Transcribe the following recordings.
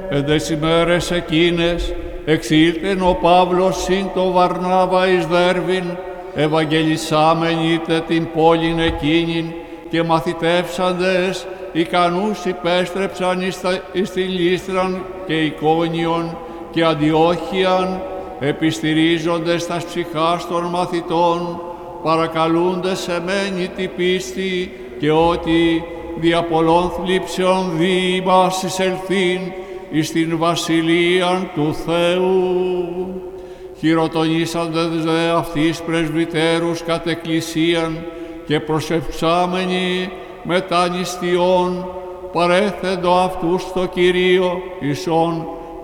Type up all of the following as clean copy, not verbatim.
εν τες ημέρες εκείνες εξήλθεν ο Παύλος συν το Βαρνάβα εις Δέρβην, ευαγγελισάμενοι τε την πόλην εκείνην, και μαθητεύσαντες ικανούς υπέστρεψαν εις την Λύστραν και Εικόνιον και Αντιόχιαν, επιστηρίζοντες τας ψυχάς των μαθητών, παρακαλούντες εμένη την πίστη, και ότι δια πολλών θλίψεων δι' ημάς εισελθήν εις την βασιλείαν του Θεού. Χειροτονήσαντες δε αυτοίς πρεσβυτέρους κατ' εκκλησίαν, και προσευχάμενοι μετά νηστιών παρέθεντο αυτούς στο Κυρίο, ίσον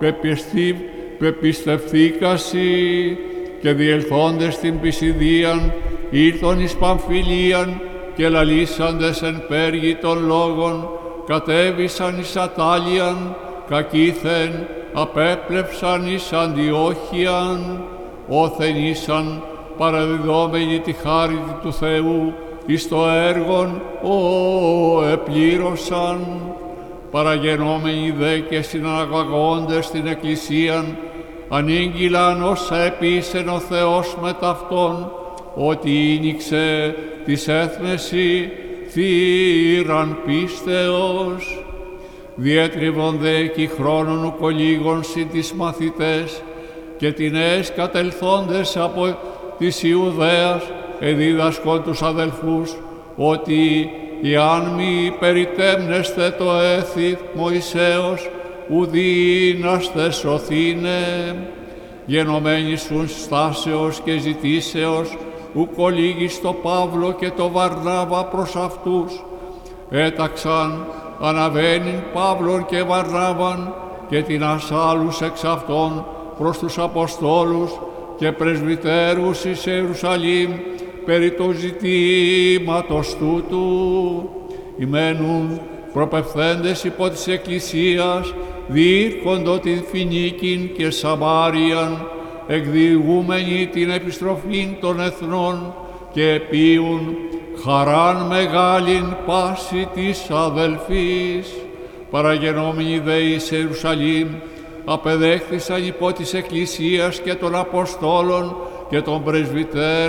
πεπιστευθήκασι, και διελθόντες στην Πισιδίαν ήρθον εις Παμφιλίαν, και λαλήσαντες εν Πέργη των λόγων κατέβησαν εις Ατάλιαν, κακήθεν απέπλευσαν εις Αντιόχιαν, όθεν ήσαν παραδιδόμενοι τη χάρη του Θεού εις το έργον επλήρωσαν. Παραγενόμενοι δε και συναγαγόντες στην Εκκλησίαν, ανήγγυλαν όσα επίσεν ο Θεός με ταυτόν, ότι ήνιξε της έθνεση θύραν πίστεως. Διέτριβον δε εκεί χρόνων ουκολίγων συν τις μαθητές, και τινές κατελθόντες από της Ιουδαίας εδίδασκον τους αδελφούς, ότι εάν μη περιτέμνεστε το έθι Μωυσέως, ουδήναστε σωθήνε. Γενομένοι σουν στάσεως και ζητήσεως, ουκολίγης το Παύλο και το Βαρνάβα προς αυτούς, έταξαν αναβαίνειν Παύλον και Βαρνάβαν, και τινάς άλλους εξ αυτών προς τους Αποστόλους και πρεσβυτέρους εις Ιερουσαλήμ περί το ζητήματος τούτου. Ημένουν προπευθέντες υπό της Εκκλησίας, διήρχοντο την Φινίκην και Σαμάριαν, εκδιηγούμενοι την επιστροφήν των εθνών, και επίουν χαράν μεγάλην πάση της αδελφής. Παραγενόμενοι δε εις Ιερουσαλήμ, απεδέχθησαν υπό της Εκκλησίας και των Αποστόλων και των πρεσβυτέρων